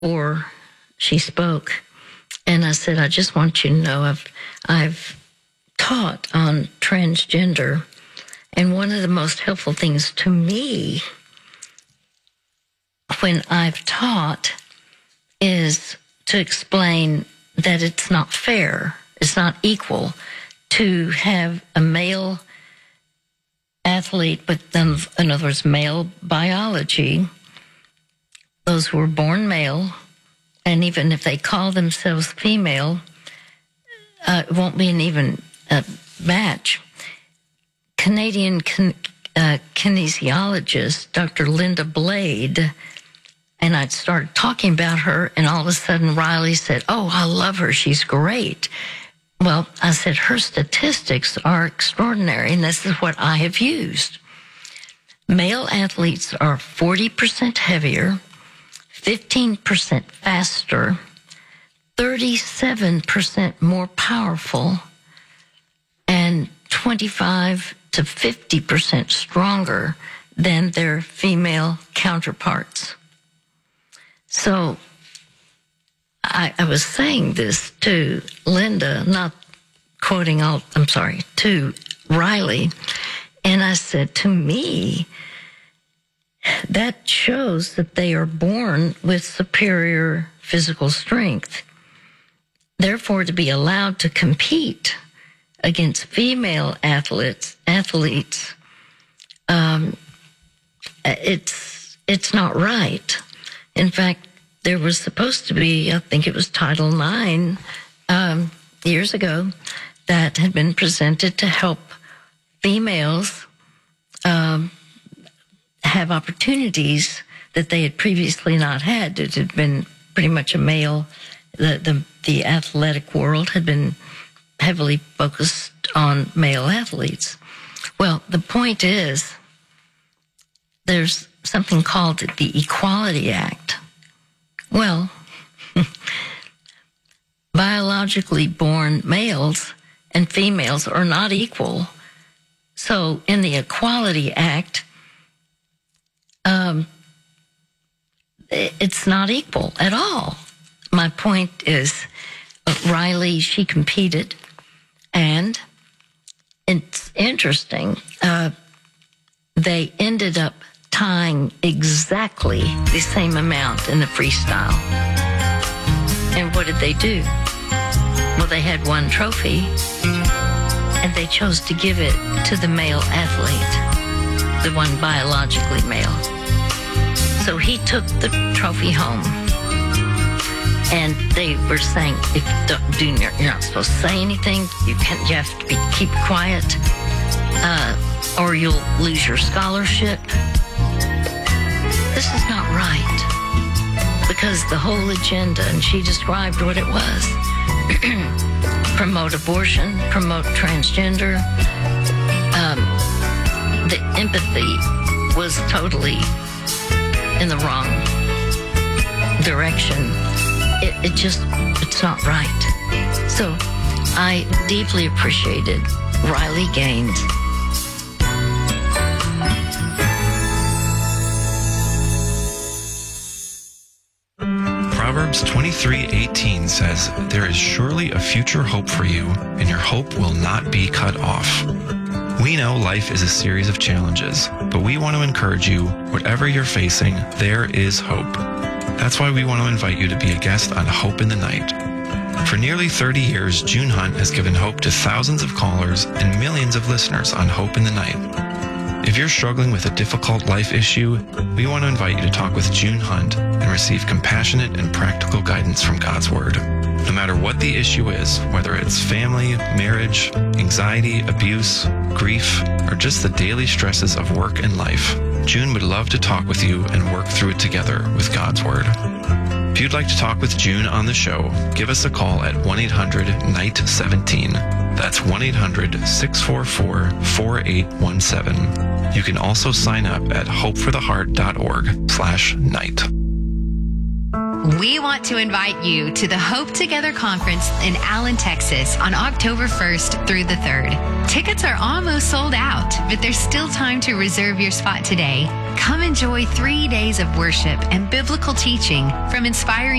or she spoke. And I said, I just want you to know I've taught on transgender. And one of the most helpful things to me when I've taught is to explain that it's not fair, it's not equal to have a male athlete, but then, in other words, male biology, those who were born male, and even if they call themselves female, it won't be an even match. Canadian kinesiologist, Dr. Linda Blade, and I'd started talking about her, and all of a sudden Riley said, "Oh, I love her. She's great." Well, I said, her statistics are extraordinary, and this is what I have used. Male athletes are 40% heavier, 15% faster, 37% more powerful, and 25 to 50% stronger than their female counterparts. So I was saying this to Linda, not quoting to Riley, and I said, to me, that shows that they are born with superior physical strength. Therefore, to be allowed to compete against female athletes, it's not right. In fact, there was supposed to be, I think it was Title IX years ago, that had been presented to help females have opportunities that they had previously not had. It had been pretty much a male, the athletic world had been heavily focused on male athletes. Well, the point is, there's something called the Equality Act. Well, biologically born males and females are not equal. So in the Equality Act, it's not equal at all. My point is, Riley, she competed, and it's interesting, they ended up tying exactly the same amount in the freestyle. And what did they do? Well, they had one trophy, and they chose to give it to the male athlete, the one biologically male. So he took the trophy home, and they were saying, you're not supposed to say anything. You have to keep quiet, or you'll lose your scholarship. This is not right, because the whole agenda, and she described what it was, promote abortion, promote transgender. The empathy was totally in the wrong direction. It's not right. So I deeply appreciated Riley Gaines. Proverbs 23:18 says, "There is surely a future hope for you, and your hope will not be cut off." We know life is a series of challenges, but we want to encourage you, whatever you're facing, there is hope. That's why we want to invite you to be a guest on Hope in the Night. For nearly 30 years, June Hunt has given hope to thousands of callers and millions of listeners on Hope in the Night. If you're struggling with a difficult life issue, we want to invite you to talk with June Hunt and receive compassionate and practical guidance from God's Word. No matter what the issue is, whether it's family, marriage, anxiety, abuse, grief, or just the daily stresses of work and life, June would love to talk with you and work through it together with God's Word. If you'd like to talk with June on the show, give us a call at 1-800-NIGHT-17. That's 1-800-644-4817. You can also sign up at hopefortheheart.org/night. We want to invite you to the Hope Together Conference in Allen, Texas on October 1st through the 3rd. Tickets are almost sold out, but there's still time to reserve your spot today. Come enjoy 3 days of worship and biblical teaching from inspiring